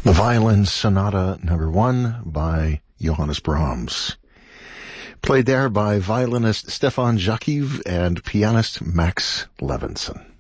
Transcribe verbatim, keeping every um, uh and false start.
The Violin Sonata Number One by Johannes Brahms. Played there by violinist Stefan Jakiv and pianist Max Levinson.